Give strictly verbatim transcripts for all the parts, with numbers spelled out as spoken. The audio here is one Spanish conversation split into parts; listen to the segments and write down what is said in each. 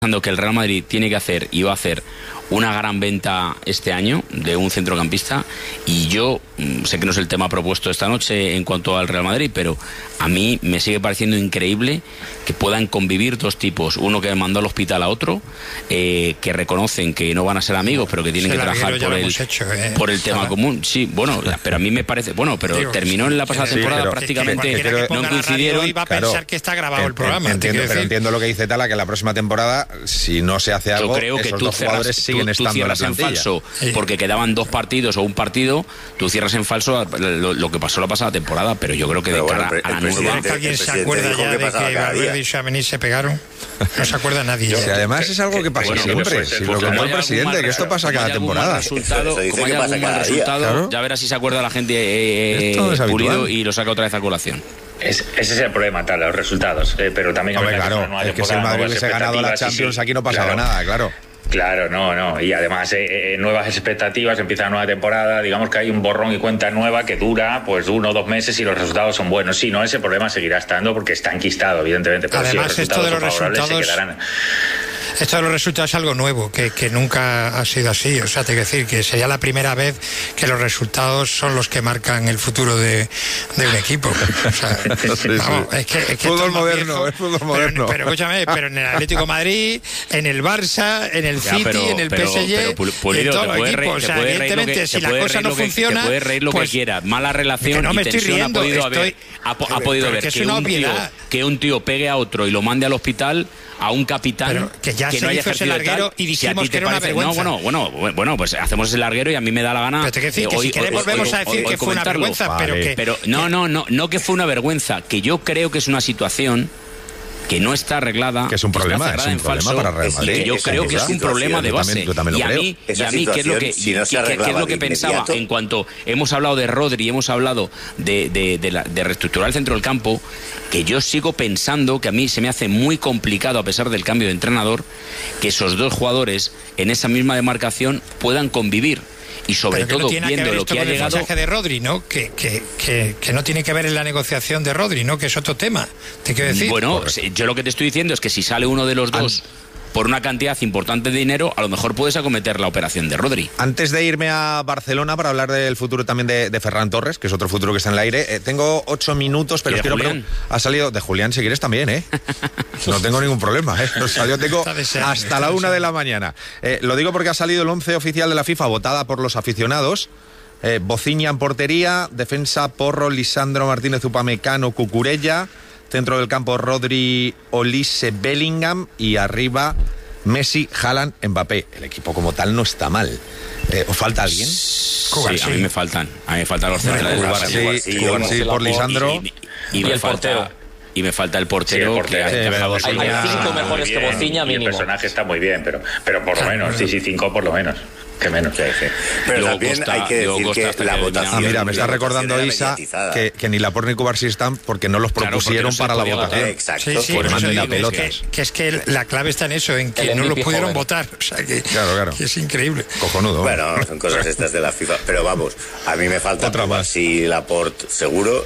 que el Real Madrid tiene que hacer y va a hacer una gran venta este año de un centrocampista, y yo mmm, sé que no es el tema propuesto esta noche en cuanto al Real Madrid, pero a mí me sigue pareciendo increíble que puedan convivir dos tipos, uno que mandó al hospital a otro, eh, que reconocen que no van a ser amigos, pero que tienen que trabajar por el, hecho, eh. por el tema común. Sí, bueno, pero a mí me parece, bueno, pero Digo, terminó en la pasada sí, temporada pero, prácticamente que, que, que no coincidieron. Y va a pensar claro, que está grabado el programa. Entiendo, pero entiendo lo que dice Tala, que la próxima temporada, si no se hace algo, yo creo que esos tú dos cerras, jugadores siguen tú, estando tú en la en falso sí. porque quedaban dos partidos o un partido, tú cierras en falso lo, lo que pasó la pasada temporada, pero yo creo que pero de cara bueno, a la nueva... ¿Que alguien se acuerda ya de que Valverde y Tchouaméni se pegaron? No se acuerda nadie. Yo, si además es algo que pasa bueno, siempre, pues, si lo contó el presidente, mal, que esto pasa cada temporada. Resultado, como hay algún mal resultado, claro. ya verás si se acuerda la gente eh, no es Pulido y lo saca otra vez a colación. Es, ese es el problema, tal, los resultados, eh, pero también... Hombre, claro, es que si el Madrid se ha ganado la Champions, aquí no pasaba nada, claro. Claro, no, no, y además eh, eh, nuevas expectativas, empieza la nueva temporada, digamos que hay un borrón y cuenta nueva que dura pues uno o dos meses y los resultados son buenos. Sí, no, ese problema seguirá estando porque está enquistado, evidentemente, pero además, si los resultados esto de los son favorables resultados... se quedarán... Esto de los resultados es algo nuevo, que, que nunca ha sido así. O sea, te quiero decir que sería la primera vez que los resultados son los que marcan el futuro de, de un equipo. O sea, sí, vamos, sí. es que, es que fútbol moderno, viejo, es fútbol moderno. Pero, pero escúchame, pero en el Atlético de Madrid, en el Barça, en el ya, City, pero, en el pero, P S G, pero, Pulido, en todos los equipos. O sea, evidentemente, que, si la cosa no que, funciona... Te puedes reír lo pues, que quieras. Mala relación no y me tensión estoy riendo, ha podido estoy, haber, ha, ha podido haber que, que, un tío, que un tío pegue a otro y lo mande al hospital, a un capitán pero que ya que se no haya hizo ese larguero y dijimos si que era una parece, vergüenza. No, bueno, bueno, bueno, pues hacemos ese larguero y a mí me da la gana. Pero te quiero decir eh, que hoy, si querés hoy, volvemos hoy, a decir hoy, que hoy fue una vergüenza, vale. pero que... Pero no, no, no, no que fue una vergüenza, que yo creo que es una situación que no está arreglada, que es un problema, es un problema falso, para Real Madrid. Y que yo creo que es un problema de base. Yo también, yo también y a creo. mí, y a mí ¿qué es lo que, si no qué, qué es lo que pensaba en cuanto hemos hablado de Rodri, hemos hablado de, de, de, la, de reestructurar el centro del campo, que yo sigo pensando que a mí se me hace muy complicado, a pesar del cambio de entrenador, que esos dos jugadores en esa misma demarcación puedan convivir. Y sobre todo, no viendo que lo que ha llegado... El de Rodri, ¿no? Que, que, que, que no tiene que ver en la negociación de Rodri, ¿no? Que es otro tema, te quiero decir. Bueno, Correcto. yo lo que te estoy diciendo es que si sale uno de los dos... An- por una cantidad importante de dinero, a lo mejor puedes acometer la operación de Rodri. Antes de irme a Barcelona para hablar del futuro también de, de Ferran Torres, que es otro futuro que está en el aire, eh, tengo ocho minutos, pero os quiero Julián? Ha salido de Julián, si quieres también, ¿eh? No tengo ningún problema, ¿eh? Nos salió, tengo hasta la una de la mañana. Eh, lo digo porque ha salido el once oficial de la FIFA, votada por los aficionados. Eh, Bociña en portería, defensa Porro, Lisandro Martínez, Upamecano, Cucurella. Centro del campo Rodri, Olise, Bellingham y arriba Messi, Haaland, Mbappé. El equipo como tal no está mal. Eh, ¿Os falta alguien? Sí, a mí me faltan. A mí me faltan los centrales. Sí, sí, por Lisandro. Y, y, y, y me el falta, portero. Y me falta el portero, sí, el portero. que sí, ha Hay, hay cinco mejores que Bociña mínimo. El personaje está muy bien, pero, pero por lo menos, sí, sí, cinco por lo menos. Que menos, sí, sí. Pero luego también Costa, hay que decir que la votación... Ah, mira, me está recordando Isa que, que ni Laporte ni Cubarsí están porque no los propusieron claro, para no la votación. Exacto. Sí, sí, por eso digo, pelotas. Es que, que es que la clave está en eso, en que no lo pudieron joven. votar. O sea, que, claro, claro. que es increíble. Cojonudo. Bueno, son cosas estas de la FIFA. Pero vamos, a mí me falta Cubarsí y Laporte seguro.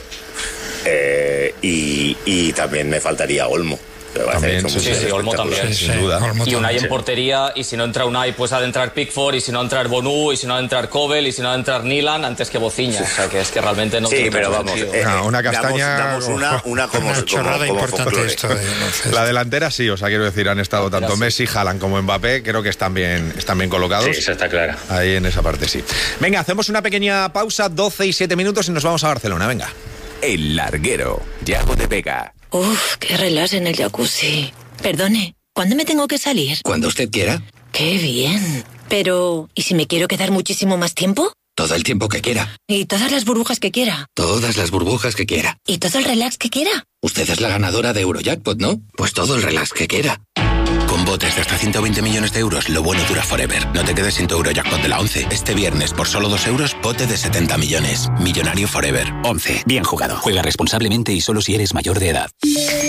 Eh, y, y también me faltaría Olmo. También, sí, sí, sí, Olmo también, sí, sin duda. Olmo y Unai en portería, y si no entra Unai, pues ha de entrar Pickford, y si no entrar Bonu, y si no ha de entrar Kovel, y si no ha de entrar Nilan, antes que Bociña. O sea, que es que realmente no sí, tiene pero vamos, sentido. Eh, no, una castaña... Damos, damos una, una como... Una chorrada como, importante como esto. De, no, la delantera sí, o sea, quiero decir, han estado tanto sí. Messi, Haaland como Mbappé, creo que están bien, están bien colocados. Sí, eso está claro. Ahí en esa parte sí. Venga, hacemos una pequeña pausa, doce y siete minutos y nos vamos a Barcelona, venga. El larguero, Yago de Vega. Uf, qué relax en el jacuzzi. Perdone, ¿cuándo me tengo que salir? Cuando usted quiera. ¡Qué bien! Pero, ¿y si me quiero quedar muchísimo más tiempo? Todo el tiempo que quiera. ¿Y todas las burbujas que quiera? Todas las burbujas que quiera. ¿Y todo el relax que quiera? Usted es la ganadora de Eurojackpot, ¿no? Pues todo el relax que quiera. Con botes de hasta ciento veinte millones de euros, lo bueno dura forever. No te quedes sin tu Eurojackpot de la once. Este viernes, por solo dos euros, bote de setenta millones. Millonario forever. once. Bien jugado. Juega responsablemente y solo si eres mayor de edad.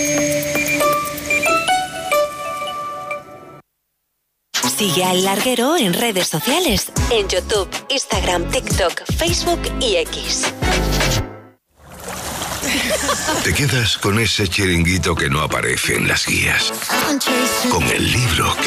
Sigue al larguero en redes sociales, en YouTube, Instagram, TikTok, Facebook y X. Te quedas con ese chiringuito que no aparece en las guías. Con el libro que